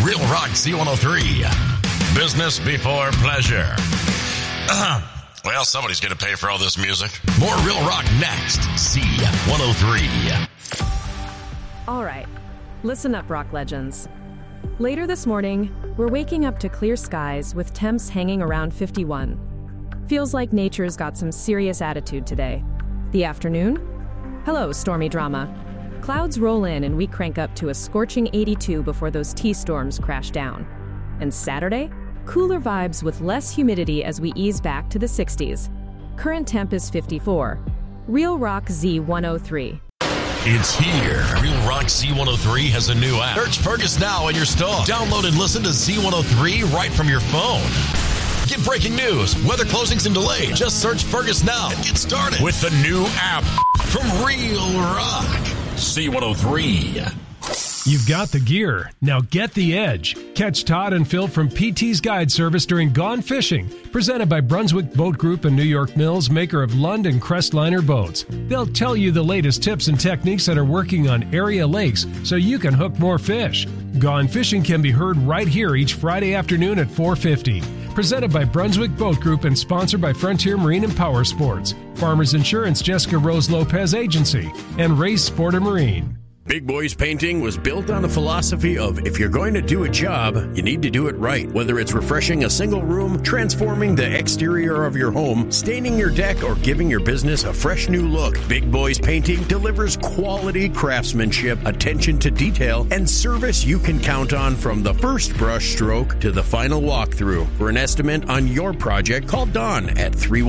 Real Rock Z103. Business before pleasure. Well, somebody's going to pay for all this music. More Real Rock next. Z103. All right. Listen up, rock legends. Later this morning, we're waking up to clear skies with temps hanging around 51. Feels like nature's got some serious attitude today. The afternoon? Hello, stormy drama. Clouds roll in and we crank up to a scorching 82 before those T-storms crash down. And Saturday? Cooler vibes with less humidity as we ease back to the 60s. Current temp is 54. Real Rock Z103. It's here. Real Rock Z103 has a new app. Search Fergus now in your store. Download and listen to Z103 right from your phone. Get breaking news, weather closings and delays. Just search Fergus now and get started with the new app from Real Rock Z103. You've got the gear. Now get the edge. Catch Todd and Phil from PT's Guide Service during Gone Fishing, presented by Brunswick Boat Group and New York Mills, maker of Lund and Crestliner boats. They'll tell you the latest tips and techniques that are working on area lakes so you can hook more fish. Gone Fishing can be heard right here each Friday afternoon at 4:50. Presented by Brunswick Boat Group and sponsored by Frontier Marine and Power Sports, Farmers Insurance, Jessica Rose Lopez Agency, and Race Sport and Marine. Big Boys Painting was built on the philosophy of if you're going to do a job, you need to do it right. Whether it's refreshing a single room, transforming the exterior of your home, staining your deck, or giving your business a fresh new look, Big Boys Painting delivers quality craftsmanship, attention to detail, and service you can count on from the first brush stroke to the final walkthrough. For an estimate on your project, call Don at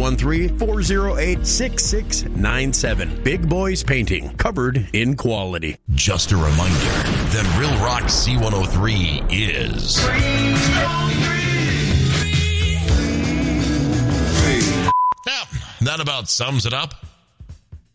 313-408-6697. Big Boys Painting, covered in quality. Just a reminder that Real Rock Z103 is... Yeah, that about sums it up.